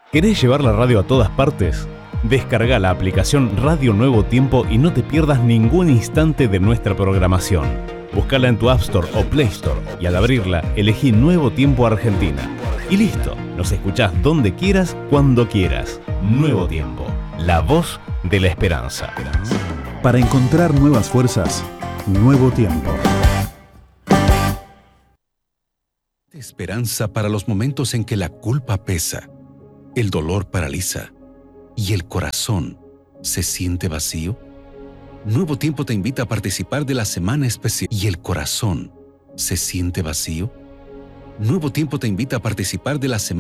¿Querés llevar la radio a todas partes? Descarga la aplicación Radio Nuevo Tiempo y no te pierdas ningún instante de nuestra programación. Búscala en tu App Store o Play Store y al abrirla, elegí Nuevo Tiempo Argentina. Y listo, nos escuchás donde quieras, cuando quieras. Nuevo Tiempo, la voz de la esperanza. Para encontrar nuevas fuerzas, Nuevo Tiempo. Esperanza para los momentos en que la culpa pesa, el dolor paraliza y el corazón se siente vacío. Nuevo Tiempo te invita a participar de la Semana Especial. ¿Y el corazón se siente vacío? Nuevo Tiempo te invita a participar de la Semana